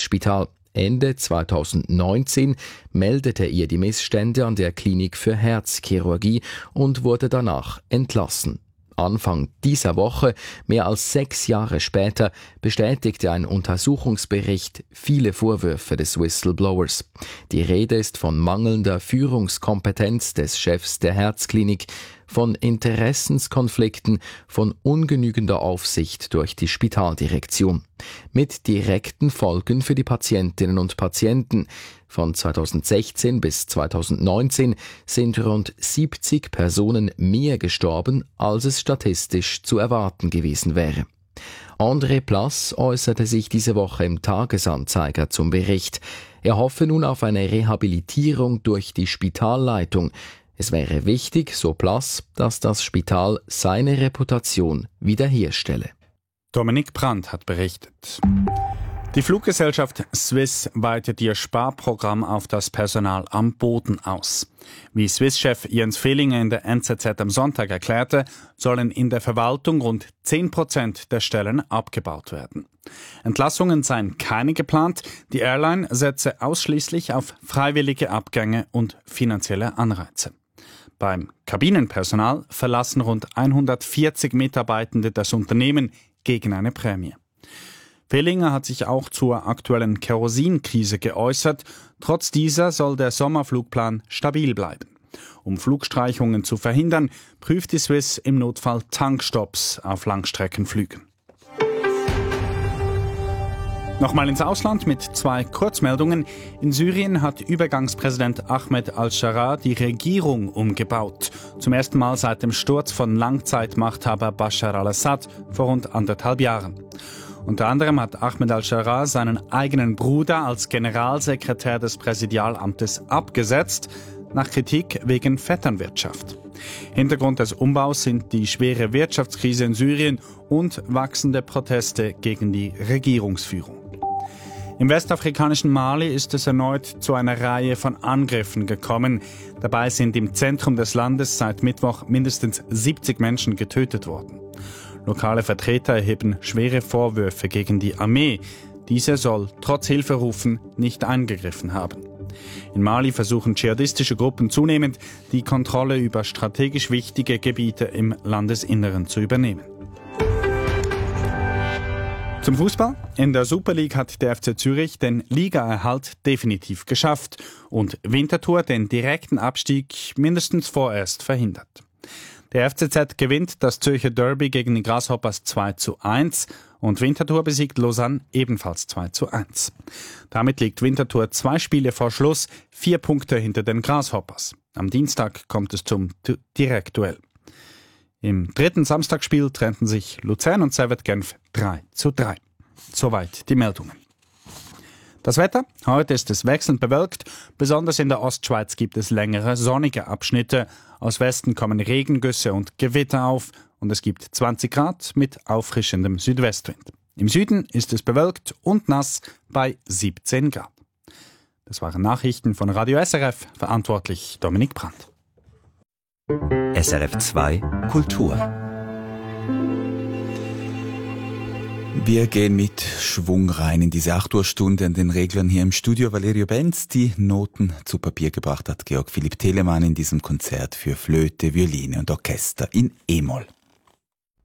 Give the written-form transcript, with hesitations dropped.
Spital. Ende 2019 meldete ihr die Missstände an der Klinik für Herzchirurgie und wurde danach entlassen. Anfang dieser Woche, mehr als 6 Jahre später, bestätigte ein Untersuchungsbericht viele Vorwürfe des Whistleblowers. Die Rede ist von mangelnder Führungskompetenz des Chefs der Herzklinik, von Interessenskonflikten, von ungenügender Aufsicht durch die Spitaldirektion. Mit direkten Folgen für die Patientinnen und Patienten. Von 2016 bis 2019 sind rund 70 Personen mehr gestorben, als es statistisch zu erwarten gewesen wäre. André Plass äußerte sich diese Woche im Tagesanzeiger zum Bericht. Er hoffe nun auf eine Rehabilitierung durch die Spitalleitung. Es wäre wichtig, so Plass, dass das Spital seine Reputation wiederherstelle. Dominik Brandt hat berichtet. Die Fluggesellschaft Swiss weitet ihr Sparprogramm auf das Personal am Boden aus. Wie Swiss-Chef Jens Fehlinger in der NZZ am Sonntag erklärte, sollen in der Verwaltung rund 10% der Stellen abgebaut werden. Entlassungen seien keine geplant, die Airline setze ausschließlich auf freiwillige Abgänge und finanzielle Anreize. Beim Kabinenpersonal verlassen rund 140 Mitarbeitende das Unternehmen gegen eine Prämie. Fehlinger hat sich auch zur aktuellen Kerosinkrise geäußert. Trotz dieser soll der Sommerflugplan stabil bleiben. Um Flugstreichungen zu verhindern, prüft die Swiss im Notfall Tankstops auf Langstreckenflügen. Nochmal ins Ausland mit 2 Kurzmeldungen. In Syrien hat Übergangspräsident Ahmed al-Sharaa die Regierung umgebaut. Zum ersten Mal seit dem Sturz von Langzeitmachthaber Bashar al-Assad vor rund 1,5 Jahren. Unter anderem hat Ahmed al-Sharaa seinen eigenen Bruder als Generalsekretär des Präsidialamtes abgesetzt, nach Kritik wegen Vetternwirtschaft. Hintergrund des Umbaus sind die schwere Wirtschaftskrise in Syrien und wachsende Proteste gegen die Regierungsführung. Im westafrikanischen Mali ist es erneut zu einer Reihe von Angriffen gekommen. Dabei sind im Zentrum des Landes seit Mittwoch mindestens 70 Menschen getötet worden. Lokale Vertreter erheben schwere Vorwürfe gegen die Armee. Diese soll trotz Hilferufen nicht eingegriffen haben. In Mali versuchen dschihadistische Gruppen zunehmend, die Kontrolle über strategisch wichtige Gebiete im Landesinneren zu übernehmen. Zum Fußball. In der Super League hat der FC Zürich den Ligaerhalt definitiv geschafft und Winterthur den direkten Abstieg mindestens vorerst verhindert. Der FCZ gewinnt das Zürcher Derby gegen die Grasshoppers 2:1 und Winterthur besiegt Lausanne ebenfalls 2:1. Damit liegt Winterthur 2 Spiele vor Schluss, 4 Punkte hinter den Grasshoppers. Am Dienstag kommt es zum Direktduell. Im 3. Samstagsspiel trennten sich Luzern und Servette Genf 3:3. Soweit die Meldungen. Das Wetter? Heute ist es wechselnd bewölkt. Besonders in der Ostschweiz gibt es längere sonnige Abschnitte. Aus Westen kommen Regengüsse und Gewitter auf und es gibt 20 Grad mit auffrischendem Südwestwind. Im Süden ist es bewölkt und nass bei 17 Grad. Das waren Nachrichten von Radio SRF, verantwortlich Dominik Brandt. SRF 2 Kultur. Wir gehen mit Schwung rein in diese 8-Uhr-Stunde an den Reglern hier im Studio. Valerio Benz, die Noten zu Papier gebracht hat Georg Philipp Telemann in diesem Konzert für Flöte, Violine und Orchester in E-Moll.